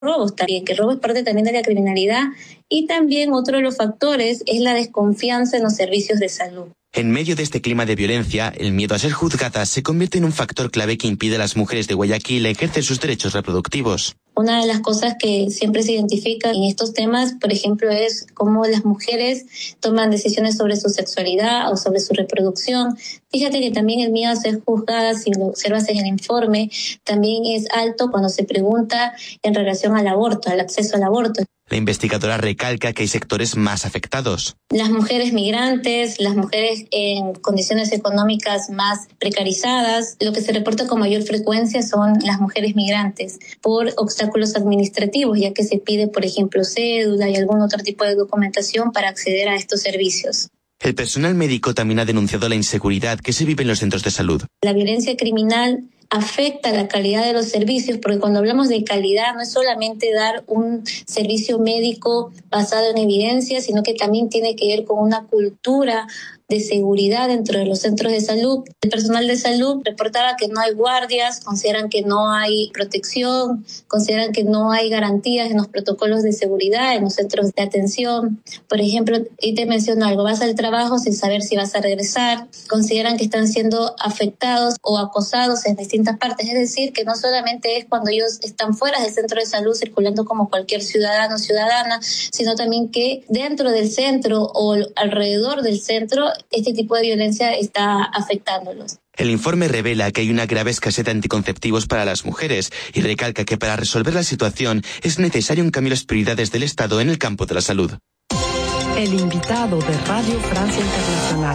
robos también, que el robo es parte también de la criminalidad, y también otro de los factores es la desconfianza en los servicios de salud. En medio de este clima de violencia, el miedo a ser juzgada se convierte en un factor clave que impide a las mujeres de Guayaquil ejercer sus derechos reproductivos. Una de las cosas que siempre se identifica en estos temas, por ejemplo, es cómo las mujeres toman decisiones sobre su sexualidad o sobre su reproducción. Fíjate que también el miedo a ser juzgada, si lo observas en el informe, también es alto cuando se pregunta en relación al aborto, al acceso al aborto. La investigadora recalca que hay sectores más afectados. Las mujeres migrantes, las mujeres en condiciones económicas más precarizadas, lo que se reporta con mayor frecuencia son las mujeres migrantes por obstáculos administrativos, ya que se pide, por ejemplo, cédula y algún otro tipo de documentación para acceder a estos servicios. El personal médico también ha denunciado la inseguridad que se vive en los centros de salud. La violencia criminal afecta la calidad de los servicios, porque cuando hablamos de calidad no es solamente dar un servicio médico basado en evidencia, sino que también tiene que ver con una cultura de seguridad dentro de los centros de salud. El personal de salud reportaba que no hay guardias, consideran que no hay protección, consideran que no hay garantías en los protocolos de seguridad, en los centros de atención. Por ejemplo, y te menciono algo, vas al trabajo sin saber si vas a regresar, consideran que están siendo afectados o acosados en distintas partes, es decir, que no solamente es cuando ellos están fuera del centro de salud circulando como cualquier ciudadano o ciudadana, sino también que dentro del centro o alrededor del centro este tipo de violencia está afectándolos. El informe revela que hay una grave escasez de anticonceptivos para las mujeres y recalca que para resolver la situación es necesario un cambio en las prioridades del Estado en el campo de la salud. El invitado de Radio Francia Internacional.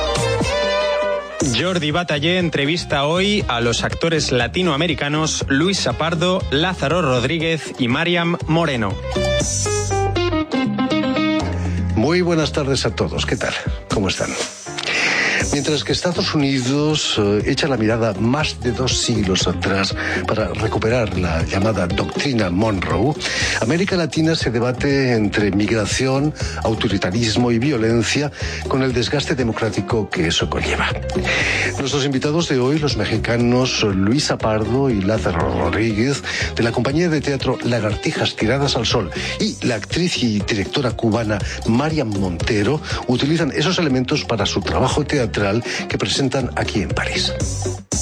Jordi Batallé entrevista hoy a los actores latinoamericanos Luis Pardo, Lázaro Rodríguez y Mariam Moreno. Muy buenas tardes a todos. ¿Qué tal? ¿Cómo están? Mientras que Estados Unidos echa la mirada más de 2 siglos atrás para recuperar la llamada doctrina Monroe, América Latina se debate entre migración, autoritarismo y violencia con el desgaste democrático que eso conlleva. Nuestros invitados de hoy, los mexicanos Luis Pardo y Lázaro Rodríguez, de la compañía de teatro Lagartijas Tiradas al Sol, y la actriz y directora cubana Mariam Montero, utilizan esos elementos para su trabajo teatral que presentan aquí en París.